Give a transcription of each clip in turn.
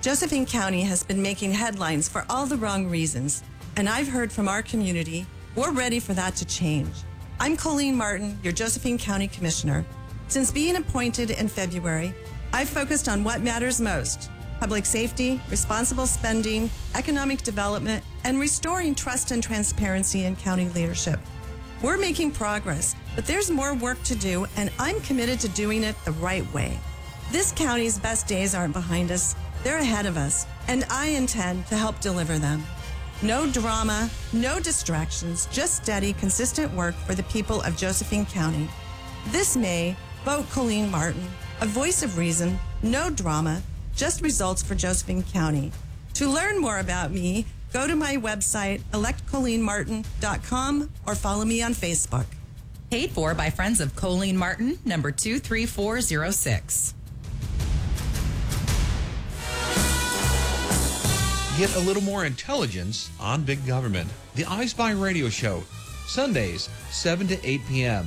Josephine County has been making headlines for all the wrong reasons, and I've heard from our community we're ready for that to change. I'm Colleen Martin, your Josephine County Commissioner. Since being appointed in February, I've focused on what matters most: public safety, responsible spending, economic development, and restoring trust and transparency in county leadership. We're making progress, but there's more work to do, and I'm committed to doing it the right way. This county's best days aren't behind us. They're ahead of us, and I intend to help deliver them. No drama, no distractions, just steady, consistent work for the people of Josephine County. This May, vote Colleen Martin, a voice of reason, no drama, just results for Josephine County. To learn more about me, go to my website, electcolleenmartin.com, or follow me on Facebook. Paid for by Friends of Colleen Martin, number 23406. Get a little more intelligence on big government. The I Spy Radio Show, Sundays, 7 to 8 p.m.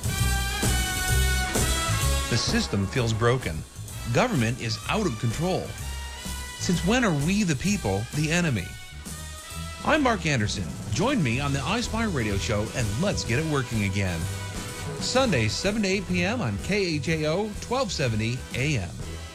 The system feels broken. Government is out of control. Since when are we, the people, the enemy? I'm Mark Anderson. Join me on the I Spy Radio Show, and let's get it working again. Sundays, 7 to 8 p.m. on KHAO 1270 AM.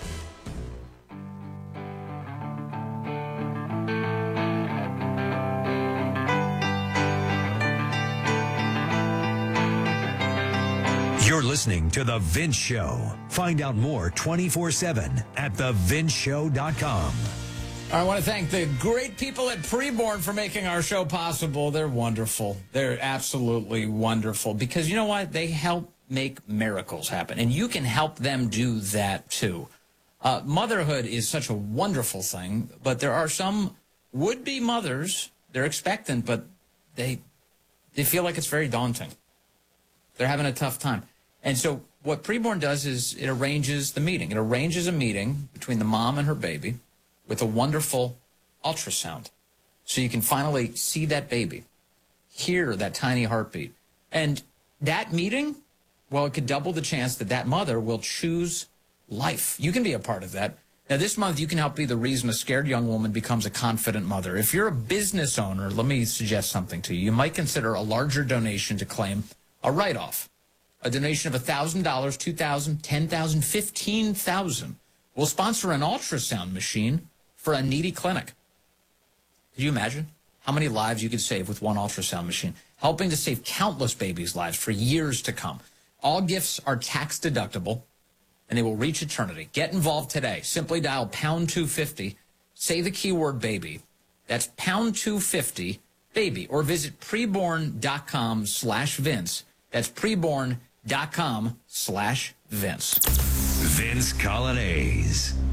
You're listening to The Vince Show. Find out more 24/7 at thevinceshow.com. I want to thank the great people at Preborn for making our show possible. They're wonderful. They're absolutely wonderful because you know what? They help make miracles happen, and you can help them do that too. Motherhood is such a wonderful thing, but there are some would-be mothers, they're expectant, but they feel like it's very daunting. They're having a tough time. And so what Preborn does is it arranges the meeting. It arranges a meeting between the mom and her baby with a wonderful ultrasound. So you can finally see that baby, hear that tiny heartbeat. And that meeting, well, it could double the chance that that mother will choose life. You can be a part of that. Now, this month, you can help be the reason a scared young woman becomes a confident mother. If you're a business owner, let me suggest something to you. You might consider a larger donation to claim a write-off. A donation of $1,000, $2,000, $10,000, $15,000 will sponsor an ultrasound machine for a needy clinic. Could you imagine how many lives you could save with one ultrasound machine, helping to save countless babies' lives for years to come? All gifts are tax deductible, and they will reach eternity. Get involved today. Simply dial pound 250, say the keyword baby. That's pound 250 baby, or visit preborn.com/Vince. That's preborn.com/Vince. Vince Colonnese.